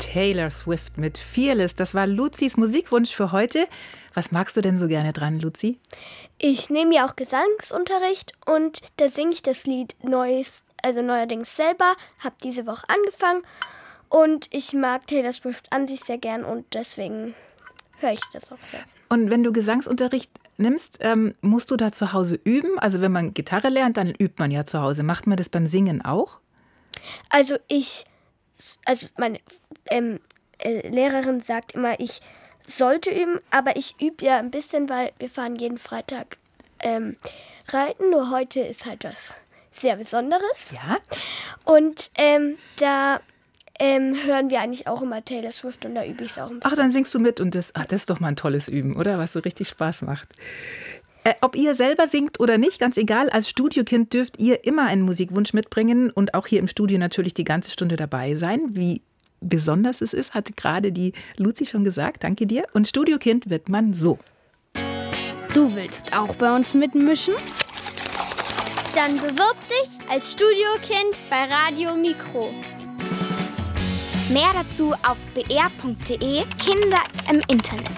Taylor Swift mit Fearless. Das war Luzis Musikwunsch für heute. Was magst du denn so gerne dran, Luzi? Ich nehme ja auch Gesangsunterricht und da singe ich das Lied neuerdings selber. Habe diese Woche angefangen und ich mag Taylor Swift an sich sehr gern und deswegen höre ich das auch sehr. Und wenn du Gesangsunterricht nimmst, musst du da zu Hause üben? Also wenn man Gitarre lernt, dann übt man ja zu Hause. Macht man das beim Singen auch? Also meine Lehrerin sagt immer, ich sollte üben, aber ich übe ja ein bisschen, weil wir fahren jeden Freitag reiten. Nur heute ist halt was sehr Besonderes. Ja. Und da hören wir eigentlich auch immer Taylor Swift und da übe ich es auch ein bisschen. Ach, dann singst du mit und das ist doch mal ein tolles Üben, oder? Was so richtig Spaß macht. Ob ihr selber singt oder nicht, ganz egal, als Studiokind dürft ihr immer einen Musikwunsch mitbringen und auch hier im Studio natürlich die ganze Stunde dabei sein. Wie besonders es ist, hat gerade die Luzi schon gesagt. Danke dir. Und Studiokind wird man so. Du willst auch bei uns mitmischen? Dann bewirb dich als Studiokind bei Radio Mikro. Mehr dazu auf br.de Kinder im Internet.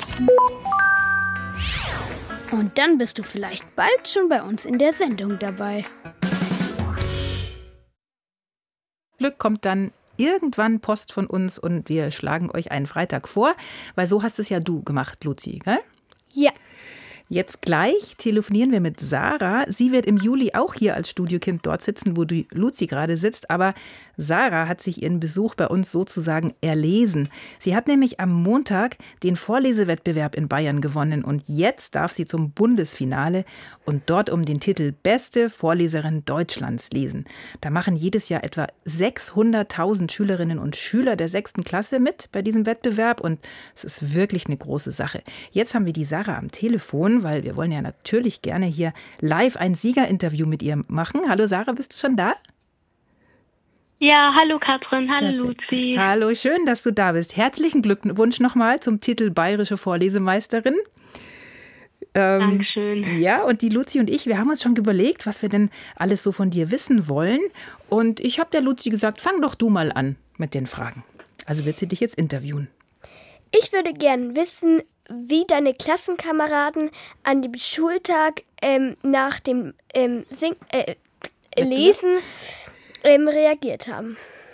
Und dann bist du vielleicht bald schon bei uns in der Sendung dabei. Glück kommt dann irgendwann Post von uns und wir schlagen euch einen Freitag vor, weil so hast es ja du gemacht, Luzi, gell? Ja. Jetzt gleich telefonieren wir mit Sarah. Sie wird im Juli auch hier als Studiokind dort sitzen, wo die Luzi gerade sitzt. Aber Sarah hat sich ihren Besuch bei uns sozusagen erlesen. Sie hat nämlich am Montag den Vorlesewettbewerb in Bayern gewonnen. Und jetzt darf sie zum Bundesfinale und dort um den Titel Beste Vorleserin Deutschlands lesen. Da machen jedes Jahr etwa 600.000 Schülerinnen und Schüler der 6. Klasse mit bei diesem Wettbewerb. Und es ist wirklich eine große Sache. Jetzt haben wir die Sarah am Telefon, weil wir wollen ja natürlich gerne hier live ein Siegerinterview mit ihr machen. Hallo Sarah, bist du schon da? Ja, hallo Katrin, hallo Perfekt. Luzi. Hallo, schön, dass du da bist. Herzlichen Glückwunsch nochmal zum Titel Bayerische Vorlesemeisterin. Dankeschön. Ja, und die Luzi und ich, wir haben uns schon überlegt, was wir denn alles so von dir wissen wollen. Und ich habe der Luzi gesagt, fang doch du mal an mit den Fragen. Also wird sie dich jetzt interviewen. Ich würde gern wissen, wie deine Klassenkameraden an dem Schultag nach dem Lesen reagiert haben.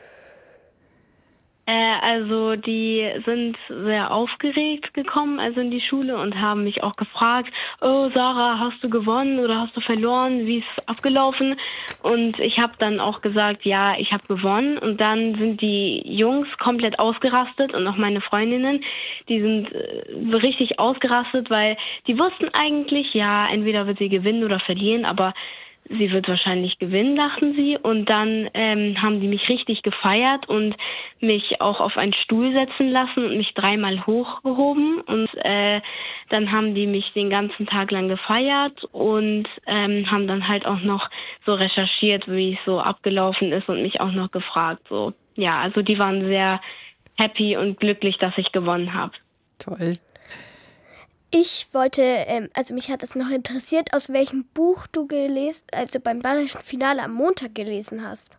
Also die sind sehr aufgeregt gekommen, also in die Schule und haben mich auch gefragt, oh Sarah, hast du gewonnen oder hast du verloren, wie ist es abgelaufen? Und ich habe dann auch gesagt, ja, ich habe gewonnen und dann sind die Jungs komplett ausgerastet und auch meine Freundinnen, die sind richtig ausgerastet, weil die wussten eigentlich, ja, entweder wird sie gewinnen oder verlieren, aber sie wird wahrscheinlich gewinnen, dachten sie. Und dann haben die mich richtig gefeiert und mich auch auf einen Stuhl setzen lassen und mich 3-mal hochgehoben. Und dann haben die mich den ganzen Tag lang gefeiert und haben dann halt auch noch so recherchiert, wie es so abgelaufen ist und mich auch noch gefragt. So, ja, also die waren sehr happy und glücklich, dass ich gewonnen habe. Toll. Ich wollte, mich hat das noch interessiert, aus welchem Buch du beim Bayerischen Finale am Montag gelesen hast.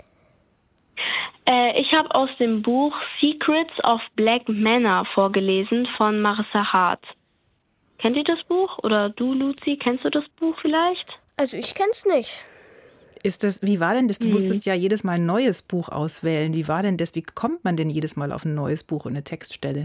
Ich habe aus dem Buch Secrets of Black Manor vorgelesen von Marissa Hart. Kennt ihr das Buch? Oder du, Luzi, kennst du das Buch vielleicht? Also ich kenn's nicht. Wie war denn das? Du musstest ja jedes Mal ein neues Buch auswählen. Wie war denn das? Wie kommt man denn jedes Mal auf ein neues Buch und eine Textstelle?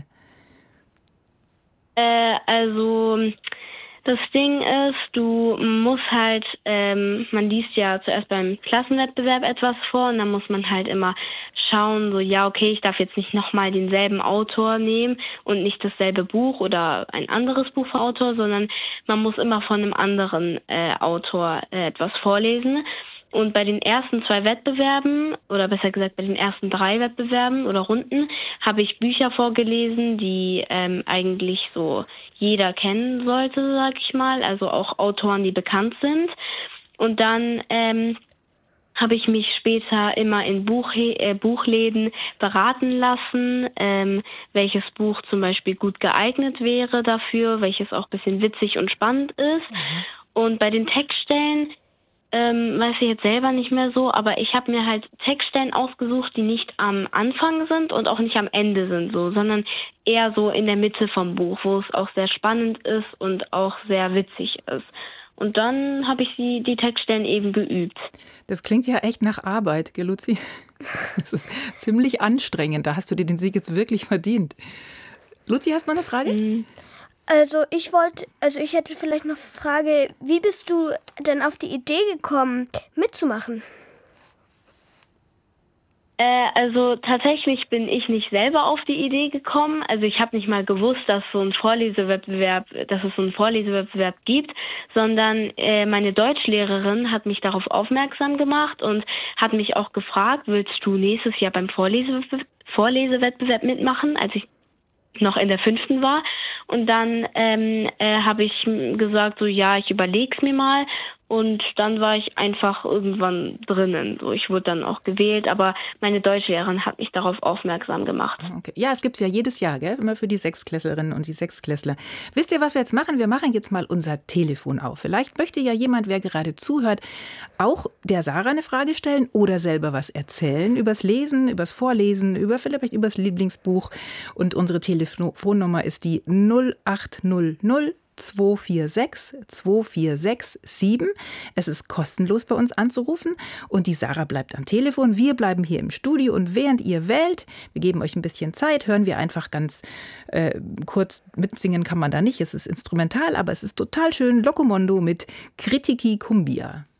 Also das Ding ist, du musst halt, man liest ja zuerst beim Klassenwettbewerb etwas vor und dann muss man halt immer schauen, so ja, okay, ich darf jetzt nicht nochmal denselben Autor nehmen und nicht dasselbe Buch oder ein anderes Buch vom Autor, sondern man muss immer von einem anderen Autor etwas vorlesen. Und bei den ersten 2 Wettbewerben, oder besser gesagt bei den ersten 3 Wettbewerben oder Runden, habe ich Bücher vorgelesen, die eigentlich so jeder kennen sollte, sag ich mal. Also auch Autoren, die bekannt sind. Und dann habe ich mich später immer in Buchläden beraten lassen, welches Buch zum Beispiel gut geeignet wäre dafür, welches auch ein bisschen witzig und spannend ist. Und bei den Textstellen weiß ich jetzt selber nicht mehr so, aber ich habe mir halt Textstellen ausgesucht, die nicht am Anfang sind und auch nicht am Ende sind, so, sondern eher so in der Mitte vom Buch, wo es auch sehr spannend ist und auch sehr witzig ist. Und dann habe ich die Textstellen eben geübt. Das klingt ja echt nach Arbeit, gell, Luzi? Das ist ziemlich anstrengend. Da hast du dir den Sieg jetzt wirklich verdient. Luzi, hast du noch eine Frage? Also ich hätte vielleicht noch eine Frage, wie bist du denn auf die Idee gekommen, mitzumachen? Also tatsächlich bin ich nicht selber auf die Idee gekommen. Also ich habe nicht mal gewusst, dass es so einen Vorlesewettbewerb gibt, sondern meine Deutschlehrerin hat mich darauf aufmerksam gemacht und hat mich auch gefragt, willst du nächstes Jahr beim Vorlesewettbewerb mitmachen, als ich noch in der 5. war. Und dann habe ich gesagt, so ja, ich überleg's mir mal. Und dann war ich einfach irgendwann drinnen. So, ich wurde dann auch gewählt, aber meine Deutschlehrerin hat mich darauf aufmerksam gemacht. Okay. Ja, es gibt's ja jedes Jahr, gell? Immer für die Sechstklässlerinnen und die Sechstklässler. Wisst ihr, was wir jetzt machen? Wir machen jetzt mal unser Telefon auf. Vielleicht möchte ja jemand, wer gerade zuhört, auch der Sarah eine Frage stellen oder selber was erzählen übers Lesen, übers Vorlesen, vielleicht übers Lieblingsbuch. Und unsere Telefonnummer ist die 0800 246 2467. Es ist kostenlos bei uns anzurufen und die Sarah bleibt am Telefon. Wir bleiben hier im Studio und während ihr wählt, wir geben euch ein bisschen Zeit, hören wir einfach ganz kurz, mitsingen kann man da nicht, es ist instrumental, aber es ist total schön, Locomondo mit Kritiki Cumbia.